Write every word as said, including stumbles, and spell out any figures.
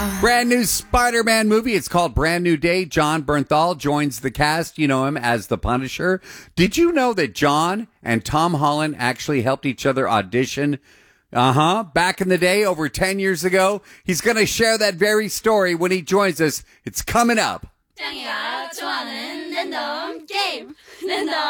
Brand new Spider-Man movie. It's called Brand New Day. John Bernthal joins the cast. You know him as the Punisher. Did you know that John and Tom Holland actually helped each other audition? Uh-huh. Back in the day, over ten years ago. He's going to share that very story when he joins us. It's coming up. 짱이가 좋아하는 랜덤 게임. 랜덤